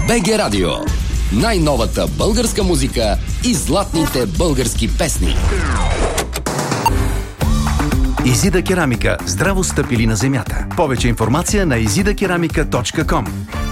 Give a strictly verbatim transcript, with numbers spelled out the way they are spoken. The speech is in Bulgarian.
БГ Радио. Най-новата българска музика и златните български песни. Изида керамика. Здраво стъпили на земята. Повече информация на изида керамика точка ком.